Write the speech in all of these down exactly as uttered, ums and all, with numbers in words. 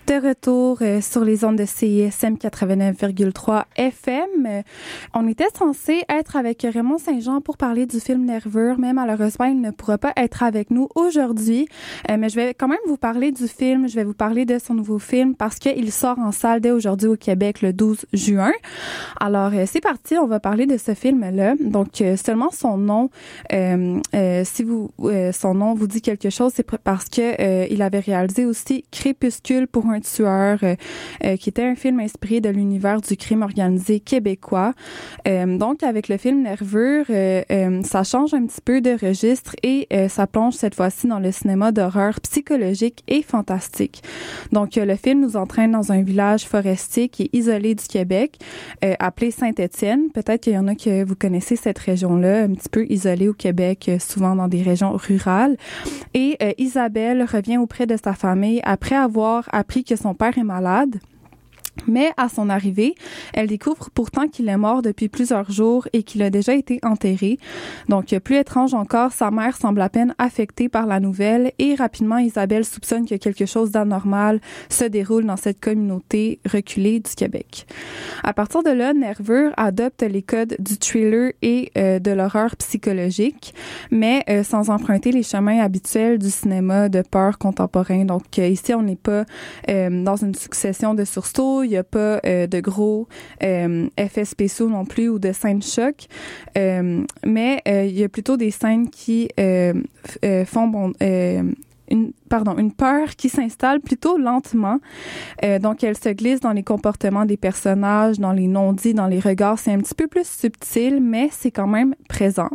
De retour euh, sur les ondes de C I S M quatre-vingt-neuf virgule trois F M. Euh, on était censé être avec Raymond Saint-Jean pour parler du film Nervure, mais malheureusement, il ne pourra pas être avec nous aujourd'hui. Euh, mais je vais quand même vous parler du film. Je vais vous parler de son nouveau film parce qu'il sort en salle dès aujourd'hui au Québec le douze juin. Alors, euh, c'est parti. On va parler de ce film-là. Donc, euh, seulement son nom, euh, euh, si vous, euh, son nom vous dit quelque chose, c'est parce que euh, il avait réalisé aussi Crépuscule pour un tueur, euh, euh, qui était un film inspiré de l'univers du crime organisé québécois. Euh, donc, avec le film Nervure, euh, euh, ça change un petit peu de registre et euh, ça plonge cette fois-ci dans le cinéma d'horreur psychologique et fantastique. Donc, euh, le film nous entraîne dans un village forestier qui est isolé du Québec, euh, appelé Saint-Étienne. Peut-être qu'il y en a que vous connaissez cette région-là, un petit peu isolée au Québec, euh, souvent dans des régions rurales. Et euh, Isabelle revient auprès de sa famille après avoir appris que son père est malade. Mais à son arrivée, elle découvre pourtant qu'il est mort depuis plusieurs jours et qu'il a déjà été enterré. Donc, plus étrange encore, sa mère semble à peine affectée par la nouvelle et rapidement, Isabelle soupçonne que quelque chose d'anormal se déroule dans cette communauté reculée du Québec. À partir de là, Nervure adopte les codes du thriller et euh, de l'horreur psychologique, mais euh, sans emprunter les chemins habituels du cinéma de peur contemporain. Donc, euh, ici, on n'est pas euh, dans une succession de sursauts. Il n'y a pas euh, de gros euh, effets spéciaux non plus ou de scènes choc, euh, mais euh, il y a plutôt des scènes qui euh, f- euh, font bon, euh, une pardon une peur qui s'installe plutôt lentement. Euh, donc elle se glisse dans les comportements des personnages, dans les non-dits, dans les regards. C'est un petit peu plus subtil, mais c'est quand même présent.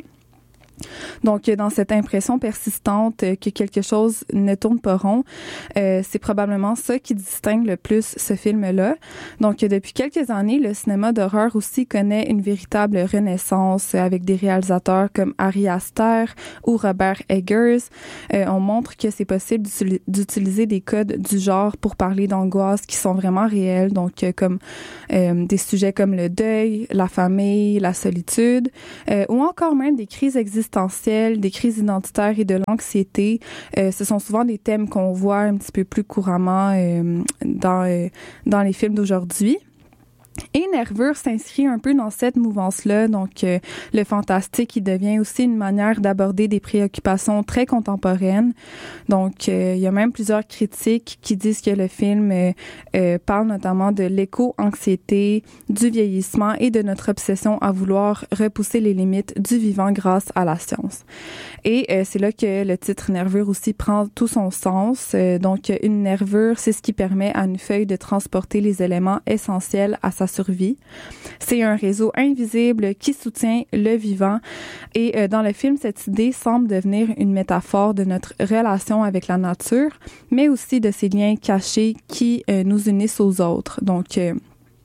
Donc, dans cette impression persistante que quelque chose ne tourne pas rond, euh, c'est probablement ça qui distingue le plus ce film-là. Donc, depuis quelques années, le cinéma d'horreur aussi connaît une véritable renaissance avec des réalisateurs comme Ari Aster ou Robert Eggers. Euh, on montre que c'est possible d'utiliser des codes du genre pour parler d'angoisses qui sont vraiment réelles, donc euh, comme euh, des sujets comme le deuil, la famille, la solitude, euh, ou encore même des crises existentielles, des crises identitaires et de l'anxiété. Euh, ce sont souvent des thèmes qu'on voit un petit peu plus couramment euh, dans, euh, dans les films d'aujourd'hui. Et Nervure s'inscrit un peu dans cette mouvance-là. Donc, euh, le fantastique, il devient aussi une manière d'aborder des préoccupations très contemporaines. Donc, euh, il y a même plusieurs critiques qui disent que le film euh, euh, parle notamment de l'éco-anxiété, du vieillissement et de notre obsession à vouloir repousser les limites du vivant grâce à la science. Et euh, c'est là que le titre Nervure aussi prend tout son sens. Euh, donc, une nervure, c'est ce qui permet à une feuille de transporter les éléments essentiels à sa survie. C'est un réseau invisible qui soutient le vivant et euh, dans le film, cette idée semble devenir une métaphore de notre relation avec la nature, mais aussi de ces liens cachés qui euh, nous unissent aux autres. Donc, euh,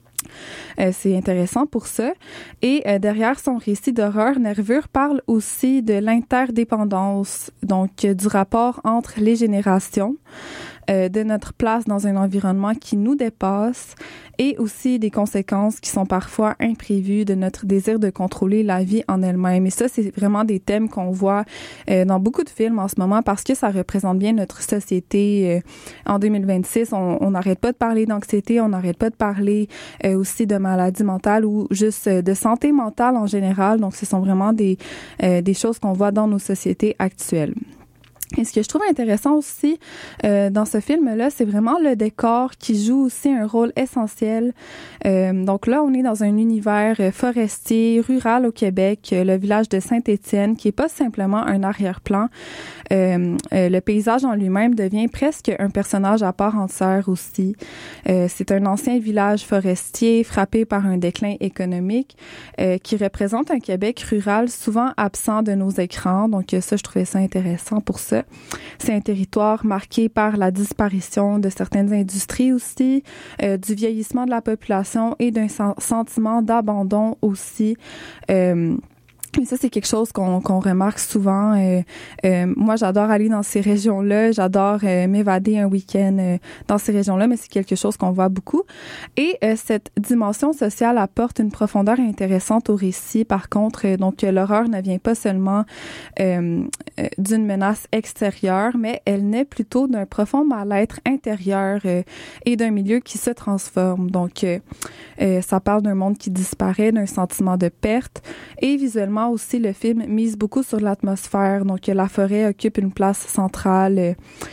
Euh, c'est intéressant pour ça. Et euh, derrière son récit d'horreur, Nervure parle aussi de l'interdépendance, donc euh, du rapport entre les générations, euh, de notre place dans un environnement qui nous dépasse et aussi des conséquences qui sont parfois imprévues de notre désir de contrôler la vie en elle-même. Et ça, c'est vraiment des thèmes qu'on voit euh, dans beaucoup de films en ce moment parce que ça représente bien notre société. Euh, en deux mille vingt-six, on n'arrête pas de parler d'anxiété, on n'arrête pas de parler euh, aussi de maladie mentale ou juste de santé mentale en général. Donc, ce sont vraiment des, euh, des choses qu'on voit dans nos sociétés actuelles. Et ce que je trouve intéressant aussi euh, dans ce film-là, c'est vraiment le décor qui joue aussi un rôle essentiel. Euh, donc là, on est dans un univers forestier, rural au Québec, le village de Saint-Étienne, qui est pas simplement un arrière-plan. Euh, euh, le paysage en lui-même devient presque un personnage à part entière aussi. Euh, c'est un ancien village forestier frappé par un déclin économique euh, qui représente un Québec rural souvent absent de nos écrans. Donc ça, je trouvais ça intéressant pour ça. C'est un territoire marqué par la disparition de certaines industries aussi, euh, du vieillissement de la population et d'un sen- sentiment d'abandon aussi. Euh, Et ça, c'est quelque chose qu'on, qu'on remarque souvent. Euh, euh, moi, j'adore aller dans ces régions-là. J'adore euh, m'évader un week-end euh, dans ces régions-là, mais c'est quelque chose qu'on voit beaucoup. Et euh, cette dimension sociale apporte une profondeur intéressante au récit. Par contre, euh, donc l'horreur ne vient pas seulement euh, euh, d'une menace extérieure, mais elle naît plutôt d'un profond mal-être intérieur euh, et d'un milieu qui se transforme. Donc, euh, euh, ça parle d'un monde qui disparaît, d'un sentiment de perte, et visuellement aussi, le film mise beaucoup sur l'atmosphère. Donc, la forêt occupe une place centrale.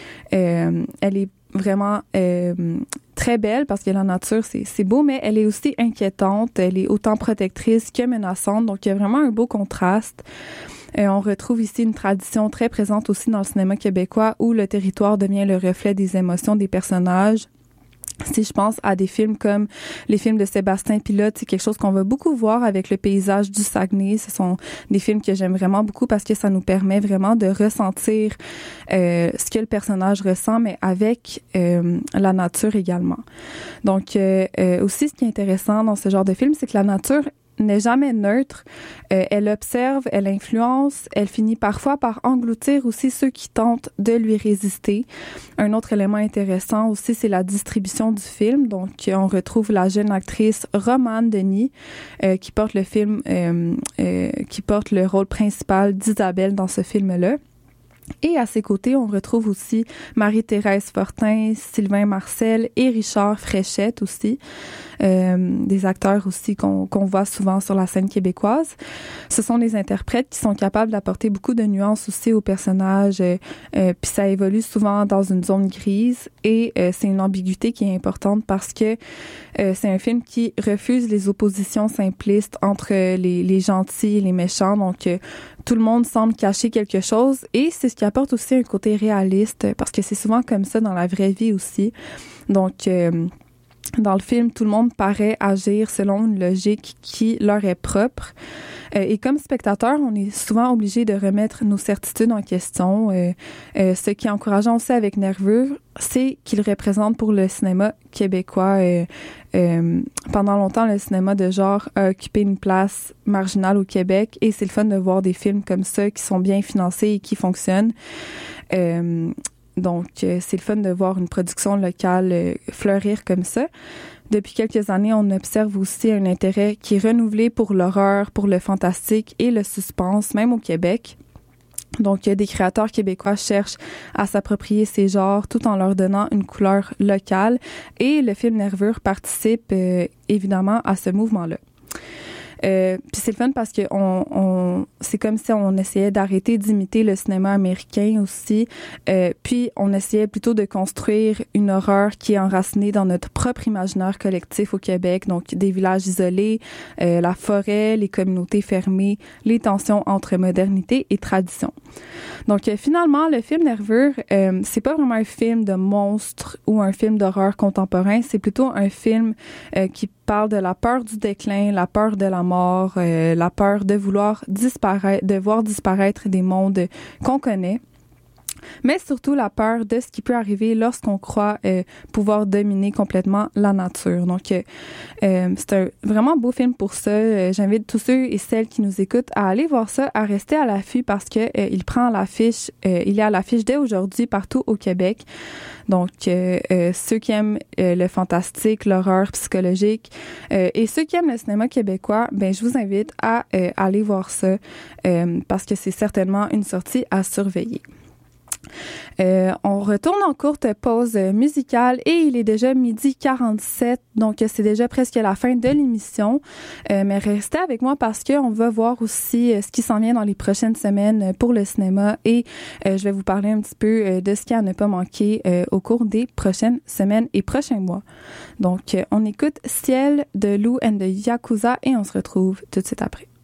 Euh, elle est vraiment euh, très belle parce que la nature, c'est, c'est beau, mais elle est aussi inquiétante. Elle est autant protectrice que menaçante. Donc, il y a vraiment un beau contraste. Euh, on retrouve ici une tradition très présente aussi dans le cinéma québécois où le territoire devient le reflet des émotions des personnages. Si je pense à des films comme les films de Sébastien Pilote, c'est quelque chose qu'on va beaucoup voir avec le paysage du Saguenay. Ce sont des films que j'aime vraiment beaucoup parce que ça nous permet vraiment de ressentir euh, ce que le personnage ressent, mais avec euh, la nature également. Donc, euh, euh, aussi, ce qui est intéressant dans ce genre de film, c'est que la nature n'est jamais neutre. Euh, elle observe, elle influence, elle finit parfois par engloutir aussi ceux qui tentent de lui résister. Un autre élément intéressant aussi, c'est la distribution du film. Donc, on retrouve la jeune actrice Romane Denis euh, qui porte le film, euh, euh, qui porte le rôle principal d'Isabelle dans ce film-là. Et à ses côtés, on retrouve aussi Marie-Thérèse Fortin, Sylvain Marcel et Richard Fréchette aussi, euh, des acteurs aussi qu'on, qu'on voit souvent sur la scène québécoise. Ce sont des interprètes qui sont capables d'apporter beaucoup de nuances aussi aux personnages, euh, euh, puis ça évolue souvent dans une zone grise et euh, c'est une ambiguïté qui est importante parce que euh, c'est un film qui refuse les oppositions simplistes entre les, les gentils et les méchants, donc euh, tout le monde semble cacher quelque chose et c'est ce qui apporte aussi un côté réaliste parce que c'est souvent comme ça dans la vraie vie aussi. Donc, euh, dans le film, tout le monde paraît agir selon une logique qui leur est propre. Euh, et comme spectateur, on est souvent obligé de remettre nos certitudes en question. Euh, euh, ce qui est encourageant aussi avec Nerveux, c'est qu'il représente pour le cinéma québécois. Euh, euh, pendant longtemps, le cinéma de genre a occupé une place marginale au Québec et c'est le fun de voir des films comme ça qui sont bien financés et qui fonctionnent. Euh, Donc, euh, c'est le fun de voir une production locale euh, fleurir comme ça. Depuis quelques années, on observe aussi un intérêt qui est renouvelé pour l'horreur, pour le fantastique et le suspense, même au Québec. Donc, euh, des créateurs québécois cherchent à s'approprier ces genres tout en leur donnant une couleur locale. Et le film Nervure participe euh, évidemment à ce mouvement-là. Euh, puis c'est le fun parce que on, on, c'est comme si on essayait d'arrêter d'imiter le cinéma américain aussi. Euh, puis on essayait plutôt de construire une horreur qui est enracinée dans notre propre imaginaire collectif au Québec. Donc des villages isolés, euh, la forêt, les communautés fermées, les tensions entre modernité et tradition. Donc euh, finalement, le film Nerveux, euh, c'est pas vraiment un film de monstre ou un film d'horreur contemporain. C'est plutôt un film euh, qui parle de la peur du déclin, la peur de la mort, euh, la peur de vouloir disparaître, de voir disparaître des mondes qu'on connaît, mais surtout la peur de ce qui peut arriver lorsqu'on croit euh, pouvoir dominer complètement la nature. Donc, euh, euh, c'est un vraiment beau film pour ça. Euh, j'invite tous ceux et celles qui nous écoutent à aller voir ça, à rester à l'affût parce que euh, il prend l'affiche, euh, il est à l'affiche dès aujourd'hui partout au Québec. Donc, euh, euh, ceux qui aiment euh, le fantastique, l'horreur psychologique euh, et ceux qui aiment le cinéma québécois, ben je vous invite à euh, aller voir ça euh, parce que c'est certainement une sortie à surveiller. Euh, on retourne en courte pause musicale et il est déjà midi quarante-sept, donc c'est déjà presque la fin de l'émission. Euh, mais restez avec moi parce qu'on va voir aussi euh, ce qui s'en vient dans les prochaines semaines pour le cinéma et euh, je vais vous parler un petit peu euh, de ce qui à ne pas manquer euh, au cours des prochaines semaines et prochains mois. Donc, euh, on écoute Ciel de Lou and the Yakuza et on se retrouve tout de suite après.